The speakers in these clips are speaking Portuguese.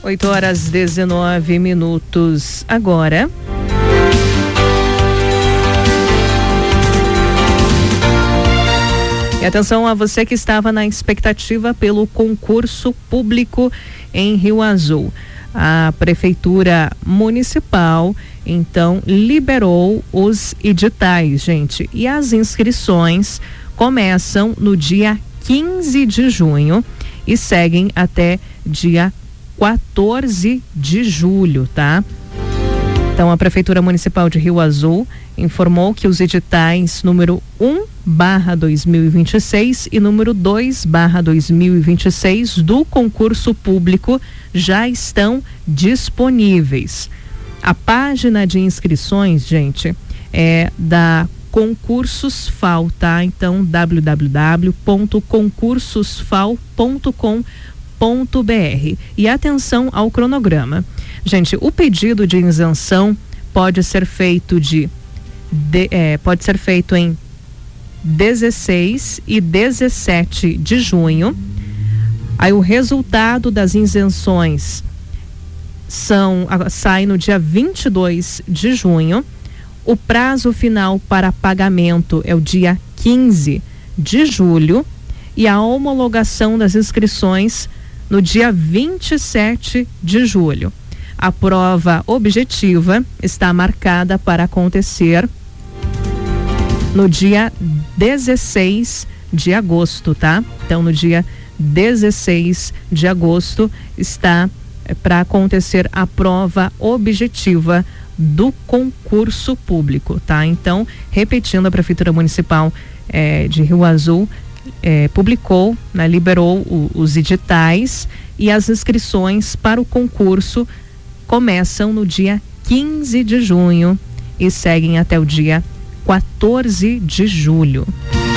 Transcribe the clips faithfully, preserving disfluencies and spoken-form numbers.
oito horas dezenove minutos agora. E atenção a você que estava na expectativa pelo concurso público em Rio Azul. A Prefeitura Municipal, então, liberou os editais, gente. E as inscrições começam no dia quinze de junho e seguem até dia quatorze de julho, tá? Então, a Prefeitura Municipal de Rio Azul informou que os editais número um barra dois mil e vinte e seis e número dois barra dois mil e vinte e seis do concurso público já estão disponíveis. A página de inscrições, gente, é da Concursosfal, tá? Então, w w w ponto concursosfal ponto com ponto b r. E atenção ao cronograma. Gente, o pedido de isenção pode ser feito de, de é, pode ser feito em dezesseis e dezessete de junho. Aí o resultado das isenções são sai no dia vinte e dois de junho. O prazo final para pagamento é o dia quinze de julho e a homologação das inscrições no dia vinte e sete de julho. A prova objetiva está marcada para acontecer no dia dezesseis de agosto, tá? Então, no dia dezesseis de agosto está para acontecer a prova objetiva do concurso público, tá? Então, repetindo, a Prefeitura Municipal eh, de Rio Azul eh, publicou, né, liberou o, os editais e as inscrições para o concurso começam no dia quinze de junho e seguem até o dia quatorze de julho.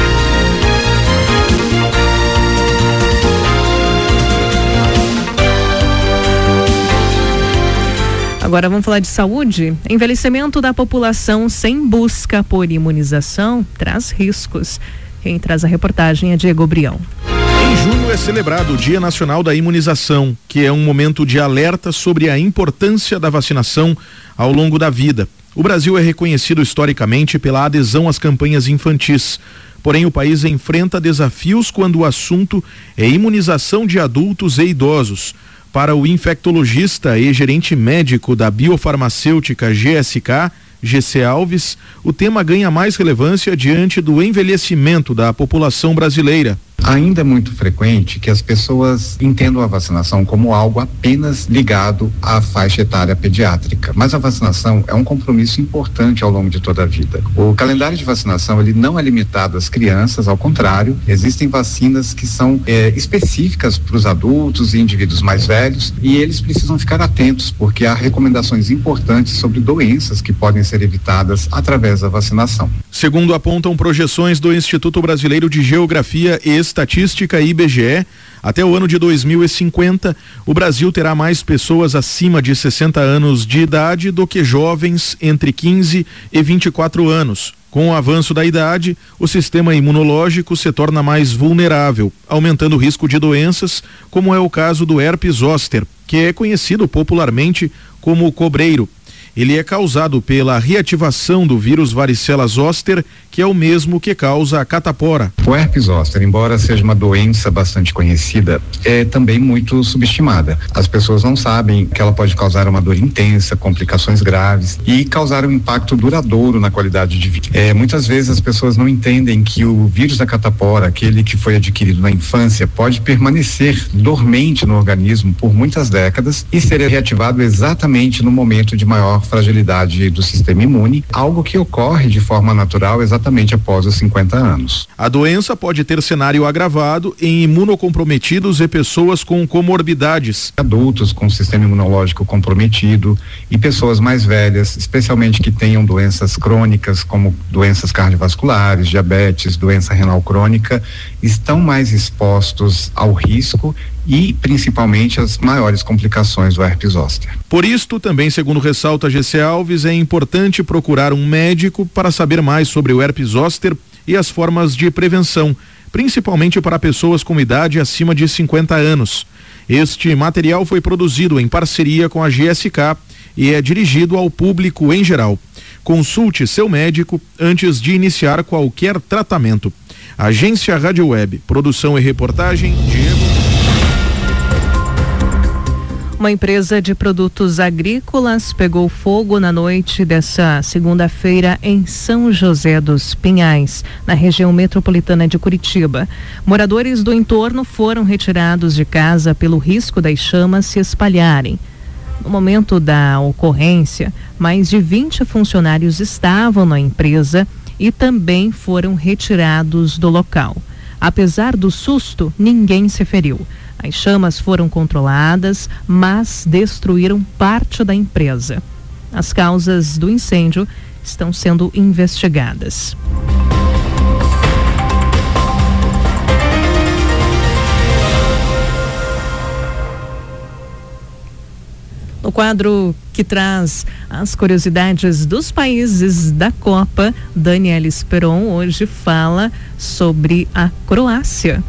Agora vamos falar de saúde. Envelhecimento da população sem busca por imunização traz riscos. Quem traz a reportagem é Diego Brião. Em junho é celebrado o Dia Nacional da Imunização, que é um momento de alerta sobre a importância da vacinação ao longo da vida. O Brasil é reconhecido historicamente pela adesão às campanhas infantis. Porém, o país enfrenta desafios quando o assunto é imunização de adultos e idosos. Para o infectologista e gerente médico da biofarmacêutica G S K, G C Alves, o tema ganha mais relevância diante do envelhecimento da população brasileira. Ainda é muito frequente que as pessoas entendam a vacinação como algo apenas ligado à faixa etária pediátrica, mas a vacinação é um compromisso importante ao longo de toda a vida. O calendário de vacinação ele não é limitado às crianças, ao contrário, existem vacinas que são é, específicas para os adultos e indivíduos mais velhos e eles precisam ficar atentos porque há recomendações importantes sobre doenças que podem ser evitadas através da vacinação. Segundo apontam projeções do Instituto Brasileiro de Geografia e Estatística I B G E, até o ano de dois mil e cinquenta, o Brasil terá mais pessoas acima de sessenta anos de idade do que jovens entre quinze e vinte e quatro anos. Com o avanço da idade, o sistema imunológico se torna mais vulnerável, aumentando o risco de doenças, como é o caso do herpes zoster, que é conhecido popularmente como cobreiro. Ele é causado pela reativação do vírus varicela zoster, que é o mesmo que causa a catapora. O herpes zoster, embora seja uma doença bastante conhecida, é também muito subestimada. As pessoas não sabem que ela pode causar uma dor intensa, complicações graves e causar um impacto duradouro na qualidade de vida. É, muitas vezes as pessoas não entendem que o vírus da catapora, aquele que foi adquirido na infância, pode permanecer dormente no organismo por muitas décadas e ser reativado exatamente no momento de maior fragilidade do sistema imune, algo que ocorre de forma natural exatamente após os cinquenta anos. A doença pode ter cenário agravado em imunocomprometidos e pessoas com comorbidades. Adultos com sistema imunológico comprometido e pessoas mais velhas, especialmente que tenham doenças crônicas como doenças cardiovasculares, diabetes, doença renal crônica, estão mais expostos ao risco e principalmente as maiores complicações do herpes zoster. Por isto, também segundo ressalta G C Alves, é importante procurar um médico para saber mais sobre o herpes zoster e as formas de prevenção, principalmente para pessoas com idade acima de cinquenta anos. Este material foi produzido em parceria com a G S K e é dirigido ao público em geral. Consulte seu médico antes de iniciar qualquer tratamento. Agência Rádio Web, produção e reportagem, Diego. Uma empresa de produtos agrícolas pegou fogo na noite dessa segunda-feira em São José dos Pinhais, na região metropolitana de Curitiba. Moradores do entorno foram retirados de casa pelo risco das chamas se espalharem. No momento da ocorrência, mais de vinte funcionários estavam na empresa e também foram retirados do local. Apesar do susto, ninguém se feriu. As chamas foram controladas, mas destruíram parte da empresa. As causas do incêndio estão sendo investigadas. No quadro que traz as curiosidades dos países da Copa, Daniela Esperon hoje fala sobre a Croácia.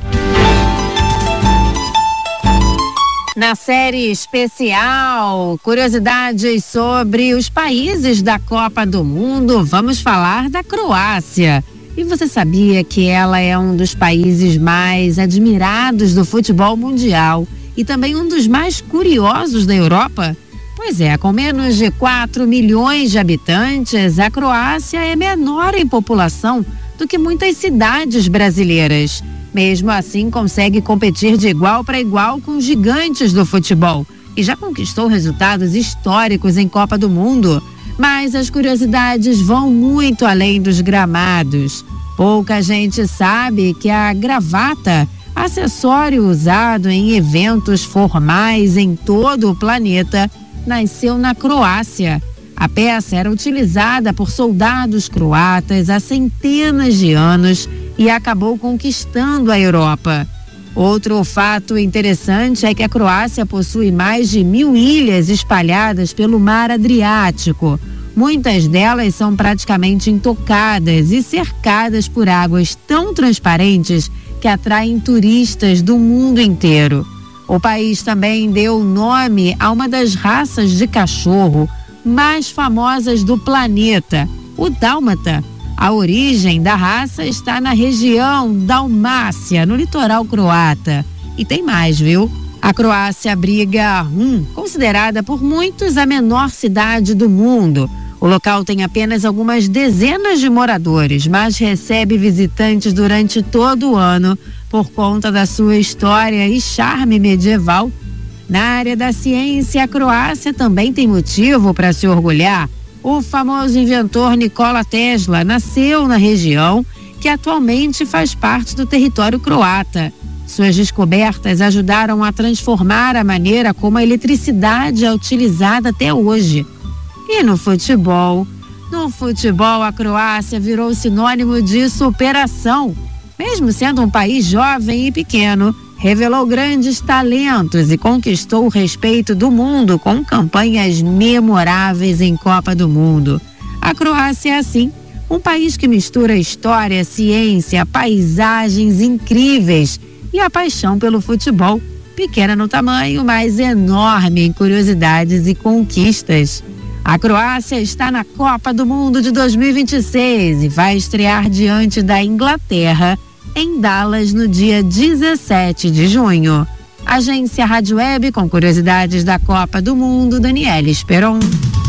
Na série especial, curiosidades sobre os países da Copa do Mundo, vamos falar da Croácia. E você sabia que ela é um dos países mais admirados do futebol mundial e também um dos mais curiosos da Europa? Pois é, com menos de quatro milhões de habitantes, a Croácia é menor em população do que muitas cidades brasileiras. Mesmo assim, consegue competir de igual para igual com gigantes do futebol e já conquistou resultados históricos em Copa do Mundo. Mas as curiosidades vão muito além dos gramados. Pouca gente sabe que a gravata, acessório usado em eventos formais em todo o planeta, nasceu na Croácia. A peça era utilizada por soldados croatas há centenas de anos e acabou conquistando a Europa. Outro fato interessante é que a Croácia possui mais de mil ilhas espalhadas pelo mar Adriático. Muitas delas são praticamente intocadas e cercadas por águas tão transparentes que atraem turistas do mundo inteiro. O país também deu nome a uma das raças de cachorro mais famosas do planeta, o dálmata. A origem da raça está na região Dalmácia, no litoral croata. E tem mais, viu? A Croácia abriga Rum, considerada por muitos a menor cidade do mundo. O local tem apenas algumas dezenas de moradores, mas recebe visitantes durante todo o ano por conta da sua história e charme medieval. Na área da ciência, a Croácia também tem motivo para se orgulhar. O famoso inventor Nikola Tesla nasceu na região, que atualmente faz parte do território croata. Suas descobertas ajudaram a transformar a maneira como a eletricidade é utilizada até hoje. E no futebol? No futebol, a Croácia virou sinônimo de superação. Mesmo sendo um país jovem e pequeno, revelou grandes talentos e conquistou o respeito do mundo com campanhas memoráveis em Copa do Mundo. A Croácia é assim, um país que mistura história, ciência, paisagens incríveis e a paixão pelo futebol, pequena no tamanho, mas enorme em curiosidades e conquistas. A Croácia está na Copa do Mundo de dois mil e vinte e seis e vai estrear diante da Inglaterra em Dallas no dia dezessete de junho. Agência Rádio Web com curiosidades da Copa do Mundo, Daniela Esperon.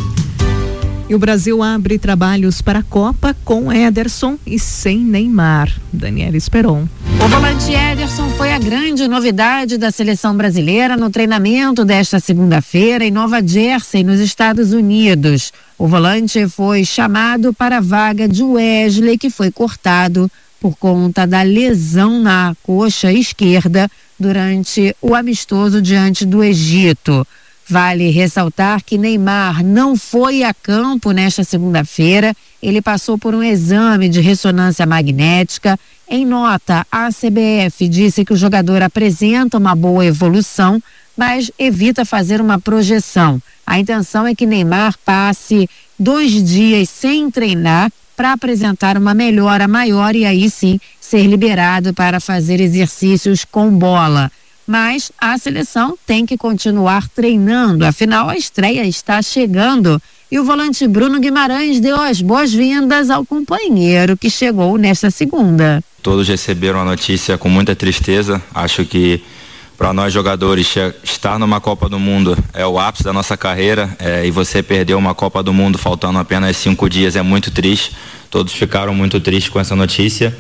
E o Brasil abre trabalhos para a Copa com Ederson e sem Neymar. Daniela Esperon. O volante Ederson foi a grande novidade da seleção brasileira no treinamento desta segunda-feira em Nova Jersey, nos Estados Unidos. O volante foi chamado para a vaga de Wesley, que foi cortado por conta da lesão na coxa esquerda durante o amistoso diante do Egito. Vale ressaltar que Neymar não foi a campo nesta segunda-feira. Ele passou por um exame de ressonância magnética. Em nota, a C B F disse que o jogador apresenta uma boa evolução, mas evita fazer uma projeção. A intenção é que Neymar passe dois dias sem treinar para apresentar uma melhora maior e aí sim ser liberado para fazer exercícios com bola. Mas a seleção tem que continuar treinando, afinal a estreia está chegando. E o volante Bruno Guimarães deu as boas-vindas ao companheiro que chegou nesta segunda. Todos receberam a notícia com muita tristeza. Acho que para nós jogadores estar numa Copa do Mundo é o ápice da nossa carreira, é, e você perder uma Copa do Mundo faltando apenas cinco dias é muito triste. Todos ficaram muito tristes com essa notícia.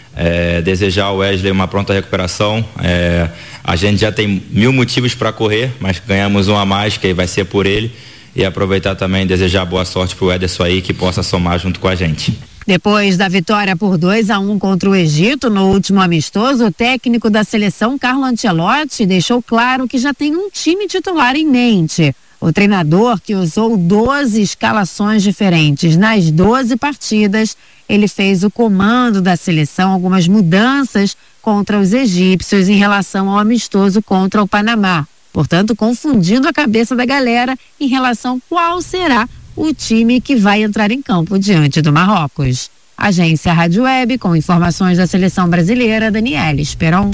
É, desejar ao Wesley uma pronta recuperação. É, a gente já tem mil motivos para correr, mas ganhamos um a mais, que vai ser por ele. E aproveitar também e desejar boa sorte para o Ederson aí, que possa somar junto com a gente. Depois da vitória por dois a um contra o Egito no último amistoso, o técnico da seleção, Carlo Ancelotti, deixou claro que já tem um time titular em mente. O treinador, que usou doze escalações diferentes nas doze partidas, ele fez o comando da seleção, algumas mudanças contra os egípcios em relação ao amistoso contra o Panamá. Portanto, confundindo a cabeça da galera em relação a qual será o time que vai entrar em campo diante do Marrocos. Agência Rádio Web, com informações da seleção brasileira, Daniela Esperon.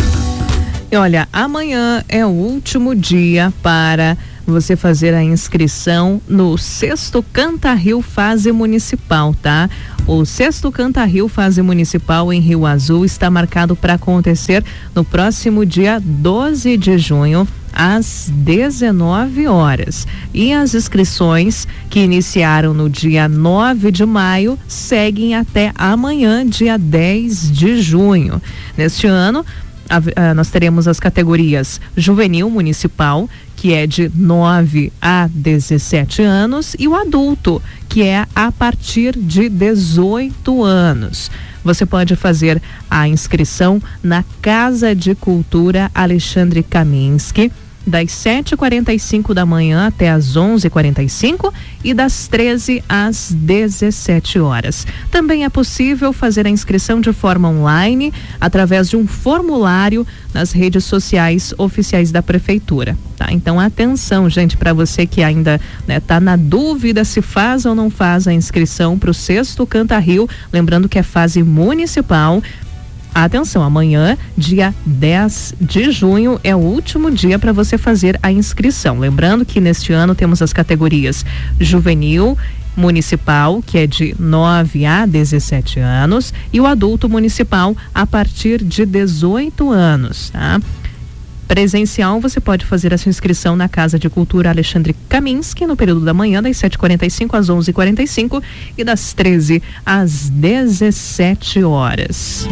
E olha, amanhã é o último dia para você fazer a inscrição no Sexto Canta Rio Fase Municipal, tá? O Sexto Canta Rio Fase Municipal em Rio Azul está marcado para acontecer no próximo dia doze de junho, às dezenove horas. E as inscrições, que iniciaram no dia nove de maio, seguem até amanhã, dia dez de junho. Neste ano, a, a, nós teremos as categorias Juvenil Municipal, que é de nove a dezessete anos, e o adulto, que é a partir de dezoito anos. Você pode fazer a inscrição na Casa de Cultura Alexandre Kaminski, das sete e quarenta e cinco da manhã até as onze e quarenta e cinco e das treze às dezessete horas. Também é possível fazer a inscrição de forma online através de um formulário nas redes sociais oficiais da prefeitura, tá? Então atenção, gente, para você que ainda está, né, na dúvida se faz ou não faz a inscrição para o Sexto Canta Rio, lembrando que é fase municipal. Atenção, amanhã, dia dez de junho, é o último dia para você fazer a inscrição. Lembrando que neste ano temos as categorias Juvenil Municipal, que é de nove a dezessete anos, e o adulto municipal a partir de dezoito anos, tá? Presencial, você pode fazer a sua inscrição na Casa de Cultura Alexandre Kaminski no período da manhã, das sete e quarenta e cinco às onze e quarenta e cinco e das treze às dezessete horas.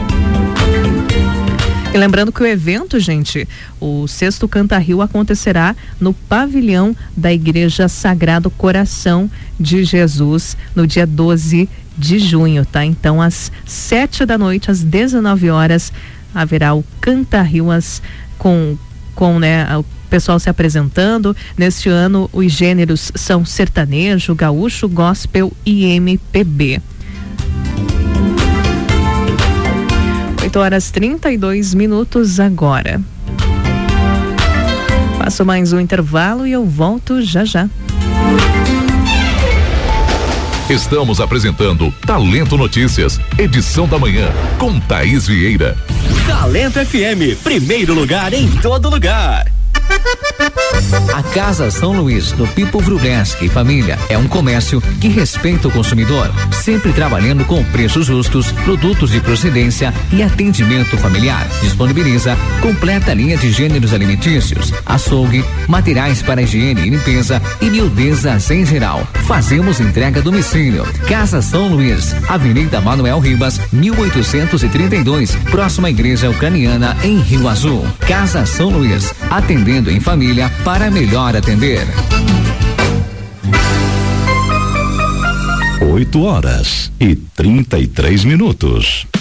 E lembrando que o evento, gente, o Sexto Canta Rio acontecerá no pavilhão da Igreja Sagrado Coração de Jesus no dia doze de junho, tá? Então, às sete da noite, às dezenove horas, haverá o Canta Rio as, com, com, né, o pessoal se apresentando. Neste ano, os gêneros são sertanejo, gaúcho, gospel e M P B. oito horas trinta e dois minutos agora. Faço mais um intervalo e eu volto já já. Estamos apresentando Talento Notícias, edição da manhã, com Thaís Vieira. Talento F M, primeiro lugar em todo lugar. A Casa São Luís, do Pipo Vrubleski e família, é um comércio que respeita o consumidor, sempre trabalhando com preços justos, produtos de procedência e atendimento familiar. Disponibiliza completa linha de gêneros alimentícios, açougue, materiais para higiene e limpeza e miudezas em geral. Fazemos entrega a domicílio. Casa São Luís, Avenida Manuel Ribas, mil oitocentos e trinta e dois, próxima à Igreja Ucraniana, em Rio Azul. Casa São Luís, atendendo em família para melhor atender. oito horas e trinta e três minutos.